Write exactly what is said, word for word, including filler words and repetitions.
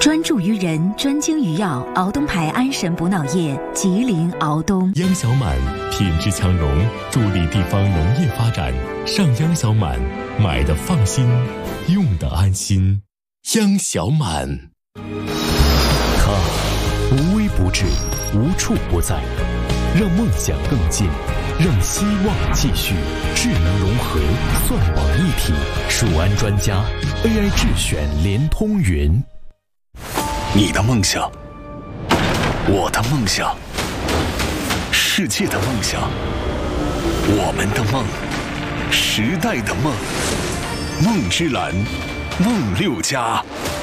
专注于人，专精于药，敖东牌安神补脑液，吉林敖东。 央小满品质强融，助力地方农业发展。上央小满，买的放心，用的安心。央小满， 它无微不至，无处不在，让梦想更近，让希望继续。智能融合，算网一体，数安专家 A I 智选联通云。 你的梦想，我的梦想，世界的梦想，我们的梦，时代的梦，梦之蓝，梦六家。